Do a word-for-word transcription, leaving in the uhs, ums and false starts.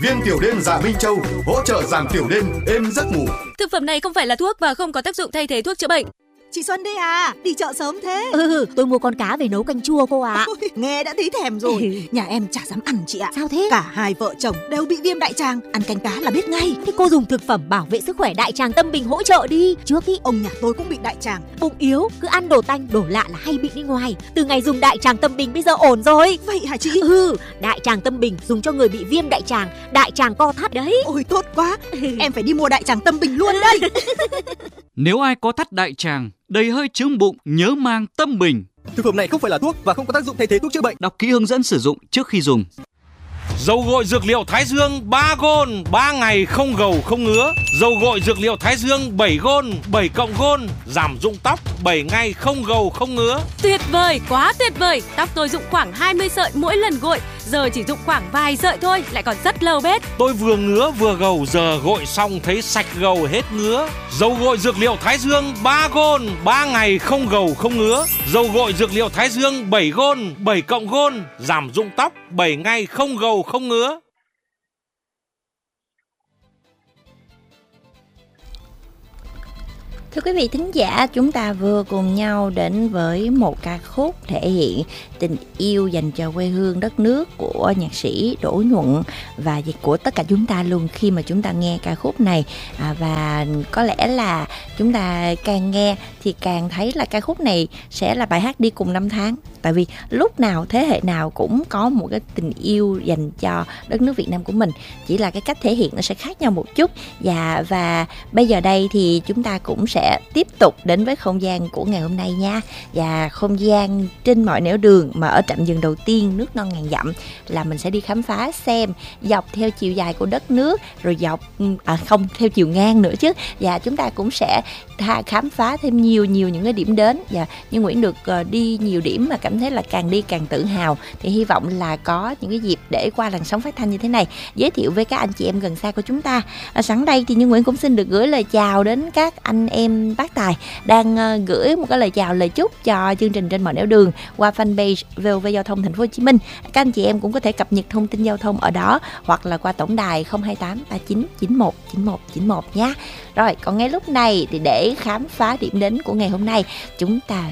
Viên tiểu đêm Dạ Minh Châu hỗ trợ giảm tiểu đêm, êm giấc ngủ. Thực phẩm này không phải là thuốc và không có tác dụng thay thế thuốc chữa bệnh. Chị Xuân đây à, đi chợ sớm thế? Ừ, tôi mua con cá về nấu canh chua cô ạ. Ôi, nghe đã thấy thèm rồi. Nhà em chả dám ăn chị ạ. Sao thế? Cả hai vợ chồng đều bị viêm đại tràng, ăn canh cá là biết ngay. Thế cô dùng thực phẩm bảo vệ sức khỏe đại tràng Tâm Bình hỗ trợ đi. Trước ý ông nhà tôi cũng bị đại tràng, bụng yếu, cứ ăn đồ tanh đồ lạ là hay bị đi ngoài. Từ ngày dùng đại tràng Tâm Bình bây giờ ổn rồi. Vậy hả chị? Ừ, đại tràng Tâm Bình dùng cho người bị viêm đại tràng, đại tràng co thắt đấy. Ôi tốt quá, em phải đi mua đại tràng Tâm Bình luôn đây. Nếu ai có thắt đại tràng, đầy hơi chướng bụng, nhớ mang Tâm Bình. Thực phẩm này không phải là thuốc và không có tác dụng thay thế thuốc chữa bệnh. Đọc kỹ hướng dẫn sử dụng trước khi dùng. Dầu gội dược liệu Thái Dương ba gôn, ba ngày không gầu không ngứa. Dầu gội dược liệu Thái Dương bảy gôn, bảy cộng gôn, giảm rụng tóc, bảy ngày không gầu không ngứa. Tuyệt vời, quá tuyệt vời. Tóc tôi rụng khoảng hai mươi sợi mỗi lần gội, giờ chỉ rụng khoảng vài sợi thôi, lại còn rất lâu bết. Tôi vừa ngứa vừa gầu, giờ gội xong thấy sạch gầu hết ngứa. Dầu gội dược liệu Thái Dương ba gôn, ba ngày không gầu không ngứa. Dầu gội dược liệu Thái Dương bảy gôn, bảy cộng gôn, giảm rụng tóc, bảy ngày không gầu không ngứa. Thưa quý vị thính giả, chúng ta vừa cùng nhau đến với một ca khúc thể hiện tình yêu dành cho quê hương đất nước của nhạc sĩ Đỗ Nhuận và của tất cả chúng ta luôn khi mà chúng ta nghe ca khúc này. À, và có lẽ là chúng ta càng nghe thì càng thấy là ca khúc này sẽ là bài hát đi cùng năm tháng. Tại vì lúc nào, thế hệ nào cũng có một cái tình yêu dành cho đất nước Việt Nam của mình. Chỉ là cái cách thể hiện nó sẽ khác nhau một chút. Và, và bây giờ đây thì chúng ta cũng sẽ tiếp tục đến với không gian của ngày hôm nay nha. Và không gian trên mọi nẻo đường mà ở trạm dừng đầu tiên nước non ngàn dặm là mình sẽ đi khám phá xem dọc theo chiều dài của đất nước, rồi dọc, à không, theo chiều ngang nữa chứ. Và chúng ta cũng sẽ khám phá thêm nhiều nhiều những cái điểm đến. Và như Nguyễn được đi nhiều điểm mà cảm thấy là càng đi càng tự hào, thì hy vọng là có những cái dịp để qua làn sóng phát thanh như thế này giới thiệu với các anh chị em gần xa của chúng ta. À, sẵn đây thì Như Nguyễn cũng xin được gửi lời chào đến các anh em bác tài đang uh, gửi một cái lời chào, lời chúc cho chương trình trên mọi nẻo đường qua fanpage vê o vê Giao thông Thành phố Hồ Chí Minh. Các anh chị em cũng có thể cập nhật thông tin giao thông ở đó hoặc là qua tổng đài không hai tám ba chín chín một chín một chín một nhé. Rồi, còn ngay lúc này thì để khám phá điểm đến của ngày hôm nay, chúng ta